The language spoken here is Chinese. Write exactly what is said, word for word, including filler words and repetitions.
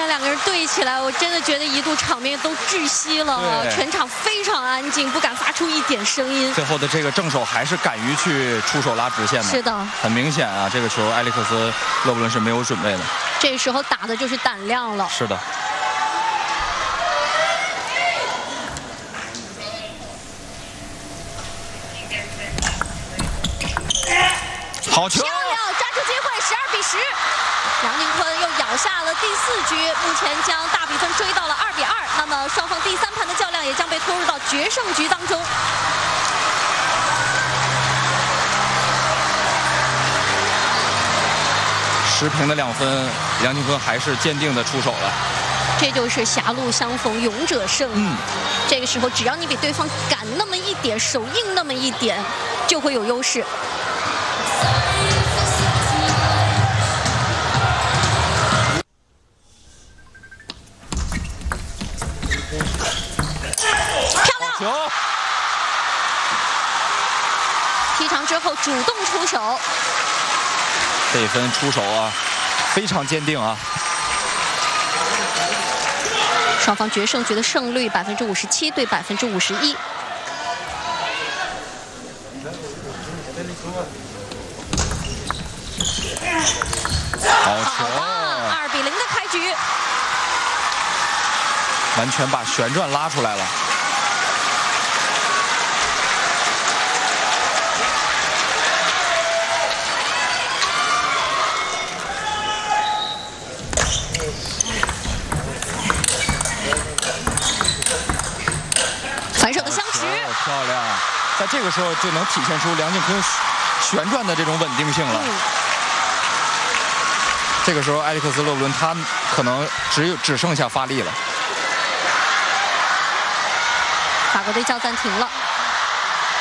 两个人对起来，我真的觉得一度场面都窒息了，全场非常安静，不敢发出一点声音。 最后的这个正手还是敢于去出手拉直线的。 是的， 很明显啊，这个球埃里克斯·勒布伦是没有准备的。 这时候打的就是胆量了。 是的。好球！ 漂亮，抓住机会，十二比十。杨靖昆又咬下了第四局，目前将大比分追到了二比二。那么双方第三盘的较量也将被拖入到决胜局当中。 持平的两分，杨靖昆还是坚定的出手了。 这就是狭路相逢勇者胜。嗯，这个时候只要你比对方赶那么一点，手硬那么一点，就会有优势。漂亮！ 球。 踢长之后主动出手。 这一分出手啊，非常坚定啊。 双方决胜局的胜率百分之五十七对百分之五十一。 好球！ 二比零的开局， 完全把旋转拉出来了。 反手的相持， 漂亮！在这个时候就能体现出梁靖昆旋转的这种稳定性了。嗯、这个时候，埃里克斯·勒布伦他可能只有只剩下发力了。 法国队叫暂停了。